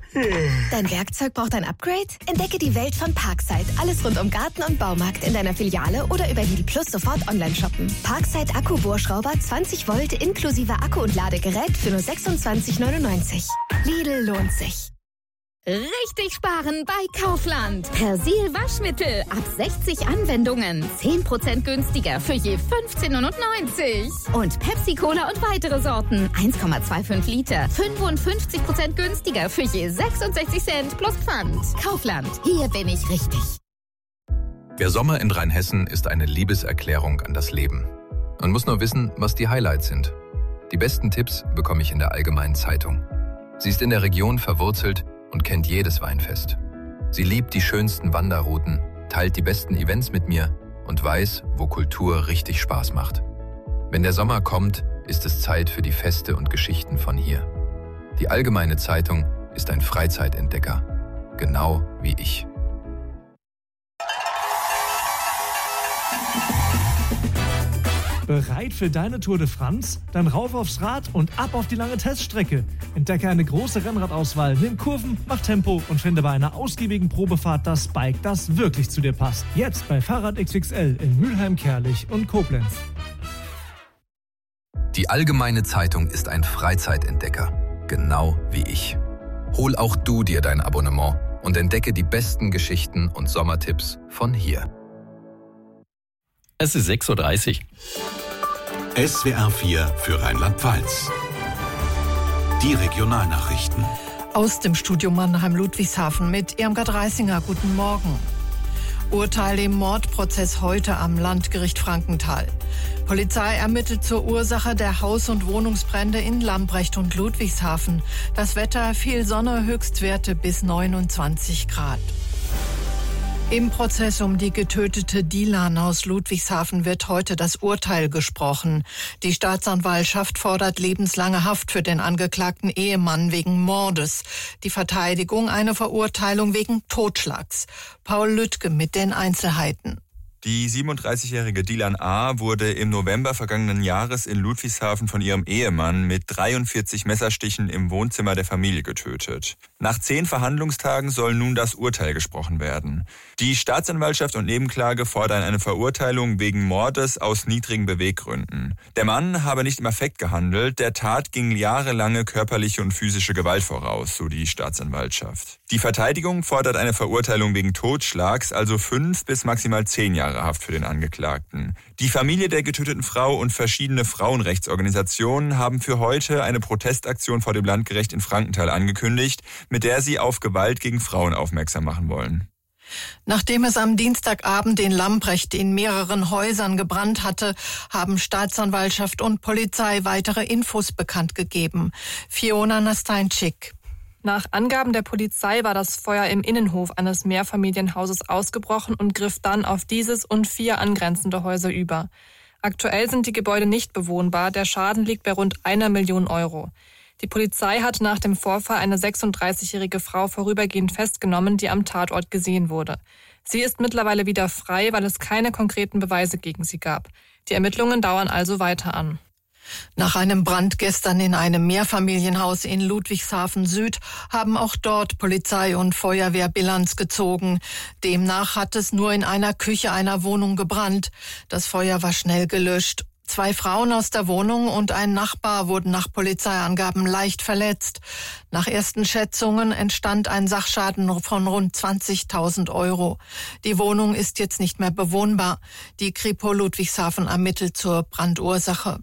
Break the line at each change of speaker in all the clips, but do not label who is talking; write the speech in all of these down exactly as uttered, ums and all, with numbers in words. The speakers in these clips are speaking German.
Dein Werkzeug braucht ein Upgrade? Entdecke die Welt von Parkside. Alles rund um Garten und Baumarkt in deiner Filiale oder über Lidl Plus sofort online shoppen. Parkside Akku-Bohrschrauber zwanzig Volt inklusive Akku und Ladegerät für nur sechsundzwanzig neunundneunzig. Lidl lohnt sich.
Richtig sparen bei Kaufland. Persil Waschmittel ab sechzig Anwendungen. zehn Prozent günstiger für je fünfzehn neunundneunzig. Und Pepsi Cola und weitere Sorten. eins Komma fünfundzwanzig Liter. fünfundfünfzig Prozent günstiger für je sechsundsechzig Cent plus Pfand. Kaufland. Hier bin ich richtig.
Der Sommer in Rheinhessen ist eine Liebeserklärung an das Leben. Man muss nur wissen, was die Highlights sind. Die besten Tipps bekomme ich in der Allgemeinen Zeitung. Sie ist in der Region verwurzelt und kennt jedes Weinfest. Sie liebt die schönsten Wanderrouten, teilt die besten Events mit mir und weiß, wo Kultur richtig Spaß macht. Wenn der Sommer kommt, ist es Zeit für die Feste und Geschichten von hier. Die Allgemeine Zeitung ist ein Freizeitentdecker, genau wie ich.
Bereit für deine Tour de France? Dann rauf aufs Rad und ab auf die lange Teststrecke. Entdecke eine große Rennradauswahl, nimm Kurven, mach Tempo und finde bei einer ausgiebigen Probefahrt das Bike, das wirklich zu dir passt. Jetzt bei Fahrrad X X L in Mülheim, Kerlich und Koblenz.
Die Allgemeine Zeitung ist ein Freizeitentdecker, genau wie ich. Hol auch du dir dein Abonnement und entdecke die besten Geschichten und Sommertipps von hier.
Es ist sechs Uhr dreißig.
S W R vier für Rheinland-Pfalz. Die Regionalnachrichten.
Aus dem Studio Mannheim-Ludwigshafen mit Irmgard Reisinger. Guten Morgen. Urteil im Mordprozess heute am Landgericht Frankenthal. Polizei ermittelt zur Ursache der Haus- und Wohnungsbrände in Lambrecht und Ludwigshafen. Das Wetter, viel Sonne, Höchstwerte bis neunundzwanzig Grad. Im Prozess um die getötete Dilan aus Ludwigshafen wird heute das Urteil gesprochen. Die Staatsanwaltschaft fordert lebenslange Haft für den angeklagten Ehemann wegen Mordes. Die Verteidigung eine Verurteilung wegen Totschlags. Paul Lüttke mit den Einzelheiten.
Die siebenunddreißigjährige Dilan A. wurde im November vergangenen Jahres in Ludwigshafen von ihrem Ehemann mit dreiundvierzig Messerstichen im Wohnzimmer der Familie getötet. Nach zehn Verhandlungstagen soll nun das Urteil gesprochen werden. Die Staatsanwaltschaft und Nebenklage fordern eine Verurteilung wegen Mordes aus niedrigen Beweggründen. Der Mann habe nicht im Affekt gehandelt, der Tat ging jahrelange körperliche und physische Gewalt voraus, so die Staatsanwaltschaft. Die Verteidigung fordert eine Verurteilung wegen Totschlags, also fünf bis maximal zehn Jahre Haft für den Angeklagten. Die Familie der getöteten Frau und verschiedene Frauenrechtsorganisationen haben für heute eine Protestaktion vor dem Landgericht in Frankenthal angekündigt, mit der sie auf Gewalt gegen Frauen aufmerksam machen wollen.
Nachdem es am Dienstagabend in Lambrecht in mehreren Häusern gebrannt hatte, haben Staatsanwaltschaft und Polizei weitere Infos bekannt gegeben. Fiona Nasteinczyk.
Nach Angaben der Polizei war das Feuer im Innenhof eines Mehrfamilienhauses ausgebrochen und griff dann auf dieses und vier angrenzende Häuser über. Aktuell sind die Gebäude nicht bewohnbar, der Schaden liegt bei rund einer Million Euro. Die Polizei hat nach dem Vorfall eine sechsunddreißigjährige Frau vorübergehend festgenommen, die am Tatort gesehen wurde. Sie ist mittlerweile wieder frei, weil es keine konkreten Beweise gegen sie gab. Die Ermittlungen dauern also weiter an.
Nach einem Brand gestern in einem Mehrfamilienhaus in Ludwigshafen Süd haben auch dort Polizei und Feuerwehr Bilanz gezogen. Demnach hat es nur in einer Küche einer Wohnung gebrannt. Das Feuer war schnell gelöscht. Zwei Frauen aus der Wohnung und ein Nachbar wurden nach Polizeiangaben leicht verletzt. Nach ersten Schätzungen entstand ein Sachschaden von rund zwanzigtausend Euro. Die Wohnung ist jetzt nicht mehr bewohnbar. Die Kripo Ludwigshafen ermittelt zur Brandursache.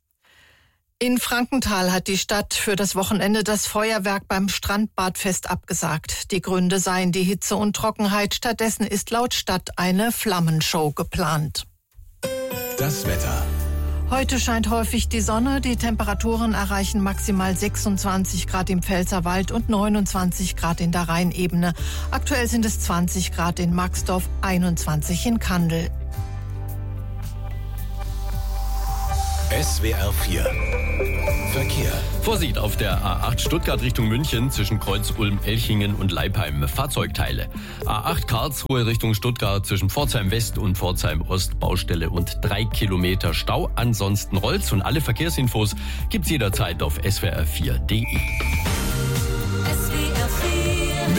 In Frankenthal hat die Stadt für das Wochenende das Feuerwerk beim Strandbadfest abgesagt. Die Gründe seien die Hitze und Trockenheit. Stattdessen ist laut Stadt eine Flammenshow geplant.
Das Wetter.
Heute scheint häufig die Sonne. Die Temperaturen erreichen maximal sechsundzwanzig Grad im Pfälzerwald und neunundzwanzig Grad in der Rheinebene. Aktuell sind es zwanzig Grad in Maxdorf, einundzwanzig in Kandel.
S W R vier Verkehr.
Vorsicht auf der A acht Stuttgart Richtung München zwischen Kreuz Ulm, Elchingen und Leipheim. Fahrzeugteile. A acht Karlsruhe Richtung Stuttgart zwischen Pforzheim West und Pforzheim Ost. Baustelle und drei Kilometer Stau. Ansonsten rollt's und alle Verkehrsinfos gibt's jederzeit auf S W R vier Punkt D E.
S W R vier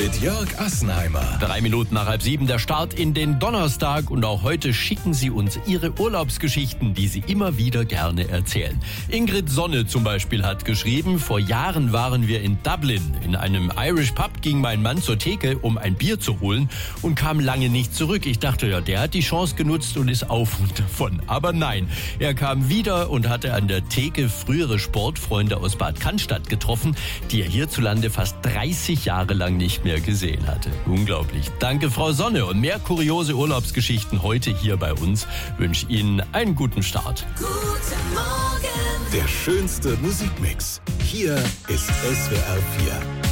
mit Jörg Assenheimer.
Drei Minuten nach halb sieben der Start in den Donnerstag und auch heute schicken Sie uns Ihre Urlaubsgeschichten, die Sie immer wieder gerne erzählen. Ingrid Sonne zum Beispiel hat geschrieben, vor Jahren waren wir in Dublin. In einem Irish Pub ging mein Mann zur Theke, um ein Bier zu holen und kam lange nicht zurück. Ich dachte, ja, der hat die Chance genutzt und ist auf und davon. Aber nein, er kam wieder und hatte an der Theke frühere Sportfreunde aus Bad Cannstatt getroffen, die er hierzulande fast dreißig Jahre lang nicht mehr gesehen hatte. Unglaublich. Danke, Frau Sonne. Und mehr kuriose Urlaubsgeschichten heute hier bei uns. Wünsche Ihnen einen guten Start.
Guten Morgen. Der schönste Musikmix. Hier ist S W R vier.